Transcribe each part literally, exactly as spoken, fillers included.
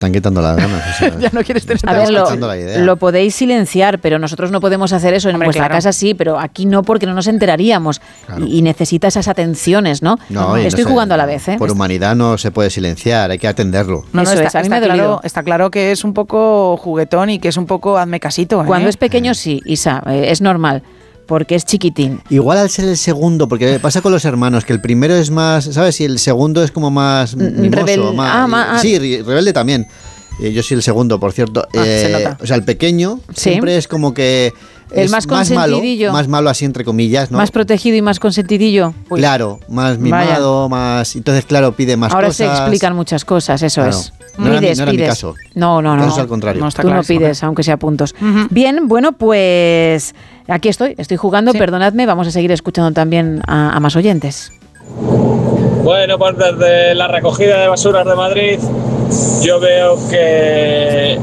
están quitando las ganas. O sea, ya no quieres tener A ver, lo, lo podéis silenciar, pero nosotros no podemos hacer eso. En Hombre, vuestra claro. casa sí, pero aquí no, porque no nos enteraríamos. Claro. Y, y necesita esas atenciones, ¿no? No, y Estoy no sé, jugando a la vez, ¿eh? Por humanidad no se puede silenciar, hay que atenderlo. No, no, Eso está, es, a mí está me ha dolido. claro, está claro que es un poco juguetón y que es un poco hazme casito. ¿eh? Cuando es pequeño sí, Isa, eh, es normal, porque es chiquitín. Igual al ser el segundo, porque pasa con los hermanos, que el primero es más, ¿sabes? Y el segundo es como más mimoso, Rebel- más, ah, ma- ah. sí, rebelde también. Eh, Yo soy el segundo, por cierto. Ah, se Eh, nota. o sea, el pequeño Sí. siempre es como que El es más malo, consentidillo. más malo así entre comillas, ¿no? Más protegido y más consentidillo. Uy, Claro, más mimado, más. Entonces, claro, pide más ahora cosas. se explican muchas cosas, eso Claro. es. No era mi- Pides, no era mi pides. caso. No, no, no. Caso es al contrario. No, está Tú no clarísimo. pides, aunque sea puntos. Ujú. Bien, bueno, pues aquí estoy, estoy jugando, Sí. perdonadme, vamos a seguir escuchando también a, a más oyentes. Bueno, pues desde la recogida de basuras de Madrid, yo veo que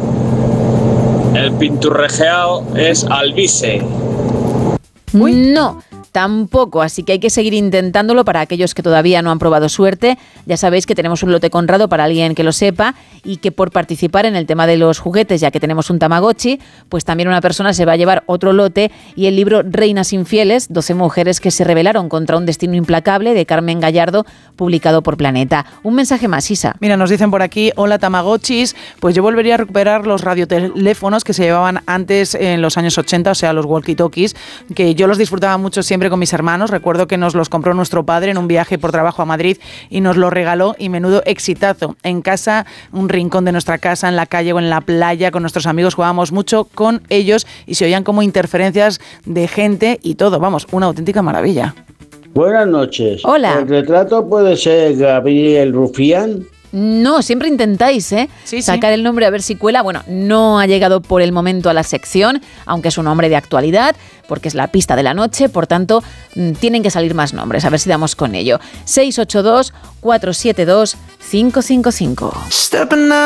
el pinturrejeado es albise. No, tampoco, así que hay que seguir intentándolo para aquellos que todavía no han probado suerte. Ya sabéis que tenemos un lote Conrado para alguien que lo sepa y que por participar en el tema de los juguetes, ya que tenemos un Tamagotchi, pues también una persona se va a llevar otro lote y el libro Reinas Infieles, doce mujeres que se rebelaron contra un destino implacable, de Carmen Gallardo, publicado por Planeta. Un mensaje más, Isa. Mira, nos dicen por aquí, hola Tamagotchis, pues yo volvería a recuperar los radioteléfonos que se llevaban antes en los años ochenta, o sea, los walkie-talkies, que yo los disfrutaba mucho siempre con mis hermanos. Recuerdo que nos los compró nuestro padre en un viaje por trabajo a Madrid y nos los regaló, y menudo exitazo. En casa, un rincón de nuestra casa, en la calle o en la playa, con nuestros amigos jugábamos mucho con ellos y se oían como interferencias de gente y todo, vamos, una auténtica maravilla. Buenas noches. Hola. ¿El retrato puede ser Gabriel Rufián? No, siempre intentáis, ¿eh? Sí, sí. Sacar el nombre a ver si cuela. Bueno, no ha llegado por el momento a la sección, aunque es un nombre de actualidad, porque es la pista de la noche, por tanto, mm, tienen que salir más nombres, a ver si damos con ello. seis ocho dos, cuatro siete dos, cinco cinco cinco.